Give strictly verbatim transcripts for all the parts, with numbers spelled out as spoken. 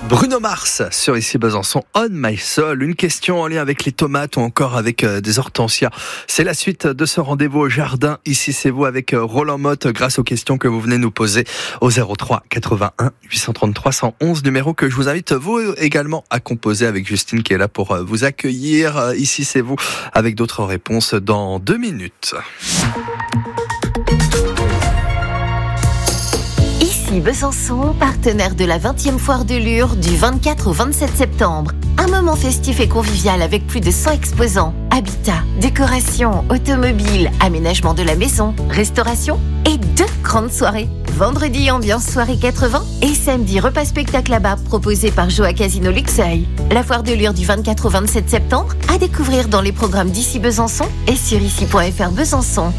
Bruno Mars sur Ici Besançon, On My Soul. Une question en lien avec les tomates ou encore avec euh, des hortensias. C'est la suite de ce rendez-vous au jardin. Ici c'est vous avec euh, Roland Motte grâce aux questions que vous venez nous poser au zéro trois quatre-vingt-un huit cent trente-trois cent onze, numéro que je vous invite vous également à composer avec Justine qui est là pour euh, vous accueillir. Euh, Ici c'est vous avec d'autres réponses dans deux minutes. Ici Besançon, partenaire de la vingtième foire de Lure du vingt-quatre au vingt-sept septembre. Un moment festif et convivial avec plus de cent exposants. Habitat, décoration, automobile, aménagement de la maison, restauration et deux grandes soirées. Vendredi, ambiance soirée quatre-vingts et samedi, repas spectacle à bas proposé par Joa Casino Luxeuil. La foire de Lure du vingt-quatre au vingt-sept septembre à découvrir dans les programmes d'Ici Besançon et sur ici point f r Besançon.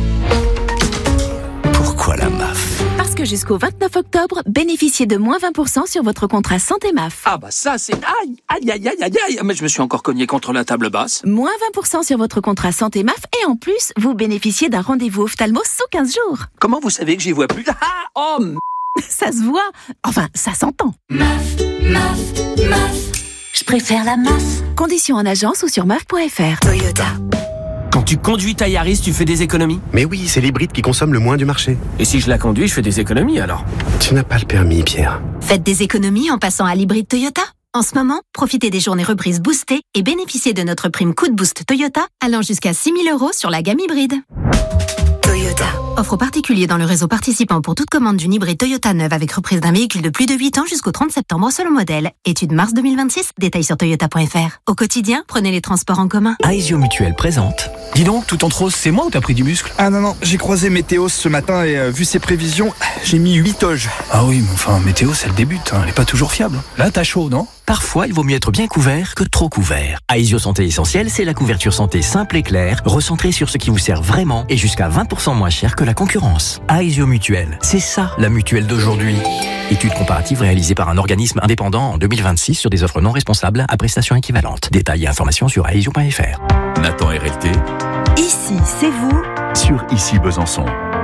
Pourquoi la M A F ? Parce que jusqu'au vingt-neuf octobre, bénéficiez de moins vingt pour cent sur votre contrat santé M A F. Ah bah ça c'est... Aïe, aïe, aïe, aïe, aïe, aïe. Mais je me suis encore cogné contre la table basse. Moins vingt pour cent sur votre contrat santé M A F et en plus, vous bénéficiez d'un rendez-vous ophtalmo sous quinze jours. Comment vous savez que j'y vois plus? Ah, oh m... Ça se voit. Enfin, ça s'entend. M A F, M A F, M A F. Je préfère la M A F. Conditions en agence ou sur M A F point f r. Toyota. Quand tu conduis ta Yaris, tu fais des économies? Mais oui, c'est l'hybride qui consomme le moins du marché. Et si je la conduis, je fais des économies alors? Tu n'as pas le permis, Pierre. Faites des économies en passant à l'hybride Toyota. En ce moment, profitez des journées reprises boostées et bénéficiez de notre prime Coup de Boost Toyota allant jusqu'à six mille euros sur la gamme hybride. Toyota. Offre aux particuliers dans le réseau participant pour toute commande d'une hybride Toyota neuve avec reprise d'un véhicule de plus de huit ans jusqu'au trente septembre selon modèle. Étude mars deux mille vingt-six, détails sur toyota point f r. Au quotidien, prenez les transports en commun. Aesio Mutuelle présente. Dis donc, tout en rose, c'est moi ou t'as pris du muscle? Ah non, non, j'ai croisé Météo ce matin et euh, vu ses prévisions, j'ai mis huit toges. Ah oui, mais enfin, météo, c'est le début, hein. Elle est pas toujours fiable. Là, t'as chaud, non? Parfois, il vaut mieux être bien couvert que trop couvert. Aesio Santé Essentielle, c'est la couverture santé simple et claire, recentrée sur ce qui vous sert vraiment et jusqu'à vingt pour cent moins cher que la concurrence. Aesio Mutuelle, c'est ça la mutuelle d'aujourd'hui. Étude comparative réalisée par un organisme indépendant en deux mille vingt-six sur des offres non responsables à prestations équivalentes. Détails et informations sur aesio point f r. Nathan R L T. Ici, c'est vous. Sur Ici Besançon.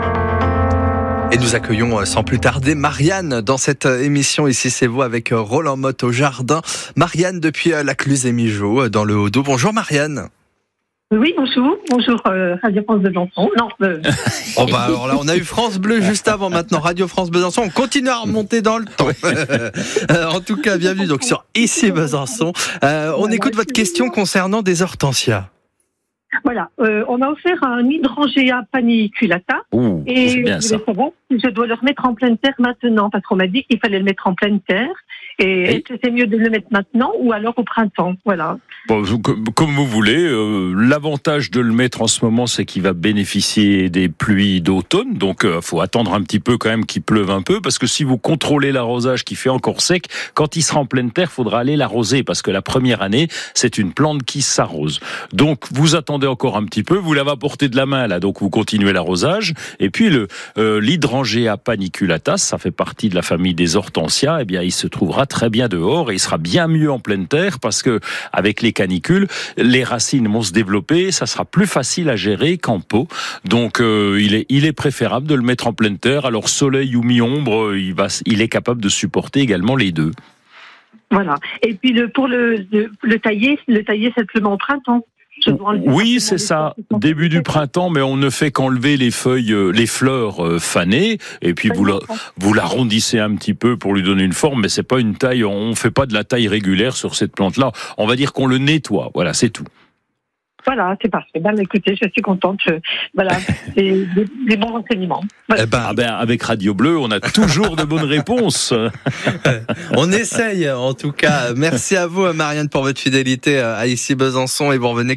Et nous accueillons sans plus tarder Marianne dans cette émission. Ici c'est vous avec Roland Motte au jardin. Marianne depuis la Cluse et Migeot dans le Haut-Doubs. Bonjour Marianne. Oui, bonjour. Bonjour euh, Radio France Besançon. Non, euh... oh bah alors là, on a eu France Bleu juste avant, maintenant Radio France Besançon. On continue à remonter dans le temps. euh, en tout cas, bienvenue donc sur Ici Besançon. Euh, on voilà, écoute votre question concernant des hortensias. Voilà, euh, on m'a offert un hydrangea paniculata. Ouh, et c'est bien je ça. voulais savoir si je dois le remettre en pleine terre maintenant, parce qu'on m'a dit qu'il fallait le mettre en pleine terre. Et est-ce que c'est mieux de le mettre maintenant ou alors au printemps? Voilà. Bon, comme vous voulez, euh, l'avantage de le mettre en ce moment, c'est qu'il va bénéficier des pluies d'automne, donc il euh, faut attendre un petit peu quand même qu'il pleuve un peu, parce que si vous contrôlez l'arrosage qui fait encore sec, quand il sera en pleine terre, il faudra aller l'arroser, parce que la première année, c'est une plante qui s'arrose. Donc vous attendez encore un petit peu, vous l'avez à portée de la main là, donc vous continuez l'arrosage, et puis le euh, l'hydrangea paniculata, ça fait partie de la famille des hortensias, eh bien il se trouvera très bien dehors et il sera bien mieux en pleine terre, parce que avec les canicules, les racines vont se développer, ça sera plus facile à gérer qu'en pot. Donc euh, il est il est préférable de le mettre en pleine terre. Alors soleil ou mi-ombre, il va il est capable de supporter également les deux. Voilà. Et puis le pour le le, le tailler, le tailler simplement au printemps. Oui, c'est ça, début du printemps, mais on ne fait qu'enlever les feuilles, les fleurs fanées, et puis vous, la, vous l'arrondissez un petit peu pour lui donner une forme, mais c'est pas une taille, on ne fait pas de la taille régulière sur cette plante-là. On va dire qu'on le nettoie, voilà, c'est tout. Voilà, c'est parfait. Ben, écoutez, je suis contente. Je, voilà, c'est des, des bons renseignements. Voilà. Eh ben, ah ben, avec Radio Bleu, on a toujours de bonnes réponses. On essaye, en tout cas. Merci à vous, Marianne, pour votre fidélité à Ici Besançon, et vous revenez